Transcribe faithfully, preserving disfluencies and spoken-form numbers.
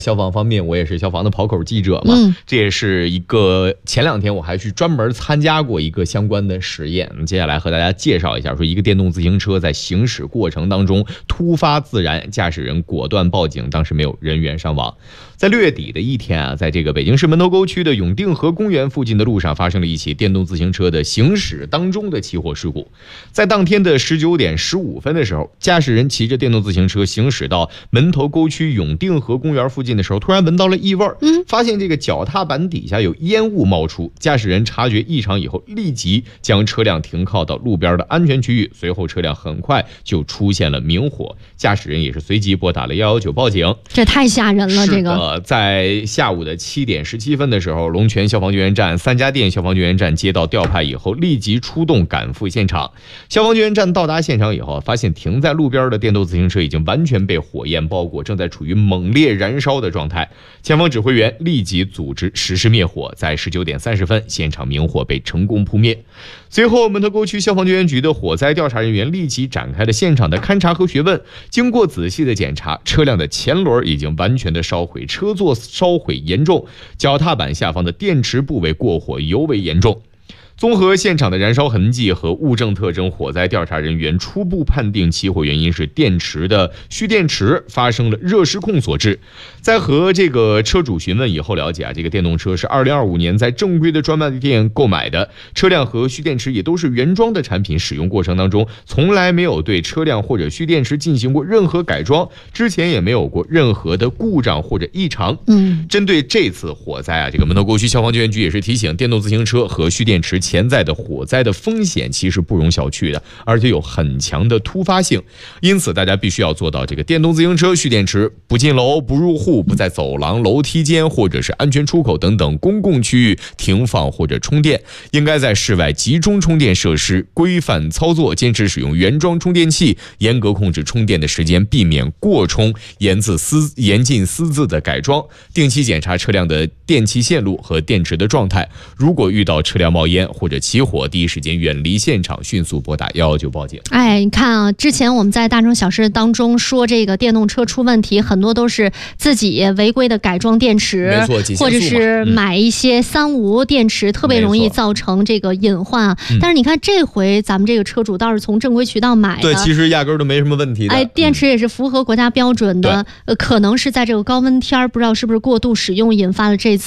消防方面，我也是消防的跑口记者嘛，嗯、这也是一个前两天我还去专门参加过一个相关的实验。接下来和大家介绍一下，说一个电动自行车在行驶过程当中突发自燃，驾驶人果断报警，当时没有人员伤亡。在六月底的一天啊，在这个北京市门头沟区的永定河公园附近的路上，发生了一起电动自行车的行驶当中的起火事故。在当天的十九点十五分的时候，驾驶人骑着电动自行车行驶到门头沟区永定河公园附近的时候，突然闻到了异味，嗯，发现这个脚踏板底下有烟雾冒出。驾驶人察觉异常以后，立即将车辆停靠到路边的安全区域，随后车辆很快就出现了明火，驾驶人也是随即拨打了一一九报警。 这太吓人了，这个。 在下午的七点十七分的时候，龙泉消防救援站、三家店消防救援站接到调派以后，立即出动赶赴现场。消防救援站到达现场以后，发现停在路边的电动自行车已经完全被火焰包裹，正在处于猛烈燃烧的状态。前方指挥员立即组织实施灭火，在十九点三十分，现场明火被成功扑灭。随后，门头沟区消防救援局的火灾调查人员立即展开了现场的勘查和询问。经过仔细的检查，车辆的前轮已经完全的烧毁，车座烧毁严重，脚踏板下方的电池部位过火尤为严重。综合现场的燃烧痕迹和物证特征，火灾调查人员初步判定起火原因是电池的蓄电池发生了热失控所致。在和这个车主询问以后了解啊，这个电动车是二零二五年在正规的专卖店购买的，车辆和蓄电池也都是原装的产品，使用过程当中从来没有对车辆或者蓄电池进行过任何改装，之前也没有过任何的故障或者异常。嗯，针对这次火灾啊，这个门头沟区消防救援局也是提醒，电动自行车和蓄电池潜在的火灾的风险其实不容小觑的，而且有很强的突发性，因此大家必须要做到这个电动自行车蓄电池不进楼、不入户、不在走廊、楼梯间或者是安全出口等等公共区域停放或者充电，应该在室外集中充电设施规范操作，坚持使用原装充电器，严格控制充电的时间，避免过充，严自私严禁私自的改装，定期检查车辆的电气线路和电池的状态。如果遇到车辆冒烟或者起火，第一时间远离现场，迅速拨打一一九报警。 哎，你看啊，之前我们在大城小事当中说这个电动车出问题，很多都是自己违规的改装电池， 没错， 或者是买一些三无电池，嗯、特别容易造成这个隐患啊。但是你看这回咱们这个车主倒是从正规渠道买的， 对，其实压根都没什么问题的。 哎，电池也是符合国家标准的，嗯、呃，可能是在这个高温天，不知道是不是过度使用引发了这次。